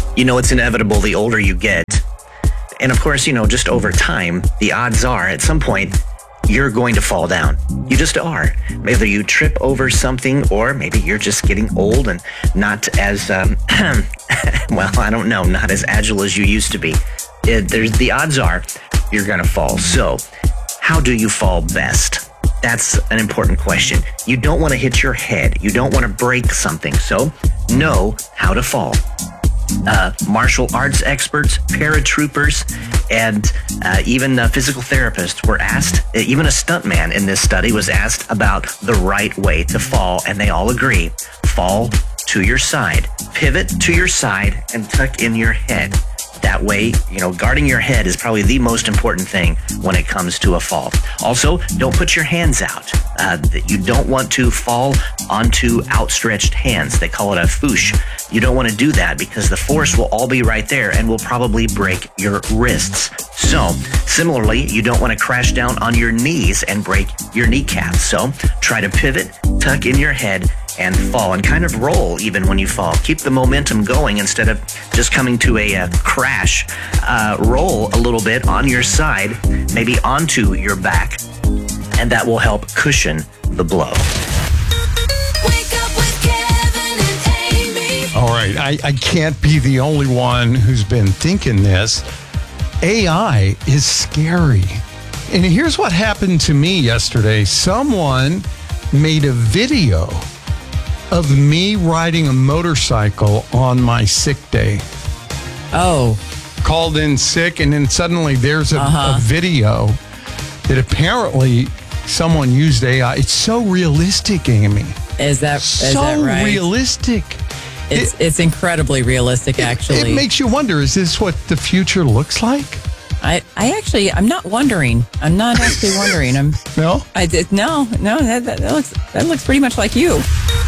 It's inevitable the older you get. And of course, just over time, the odds are at some point, you're going to fall down. You just are. Whether you trip over something or maybe you're just getting old and not as, well, I don't know, not as agile as you used to be. The odds are you're going to fall. So how do you fall best? That's an important question. You don't want to hit your head. You don't want to break something. So know how to fall. Martial arts experts, paratroopers, and even physical therapists were asked, even a stuntman in this study was asked about the right way to fall, and they all agree. Fall to your side, pivot to your side, and tuck in your head. That way, guarding your head is probably the most important thing when it comes to a fall. Also, don't put your hands out. You don't want to fall onto outstretched hands. They call it a foosh. You don't want to do that because the force will all be right there and will probably break your wrists. So, similarly, you don't want to crash down on your knees and break your kneecaps. So, try to pivot, tuck in your head, and fall, and kind of roll even when you fall. Keep the momentum going instead of just coming to a crash. Roll a little bit on your side, maybe onto your back, and that will help cushion the blow. Wake up with Kevin and Amy. All right, I can't be the only one who's been thinking this. AI is scary. And here's what happened to me yesterday. Someone made a video of me riding a motorcycle on my sick day. Oh. Called in sick, and then suddenly there's a video that apparently someone used AI. It's so realistic, Amy. Is that right? Realistic. It's incredibly realistic, actually. It makes you wonder, is this what the future looks like? I'm not wondering. I'm not actually wondering. No? No, that looks pretty much like you.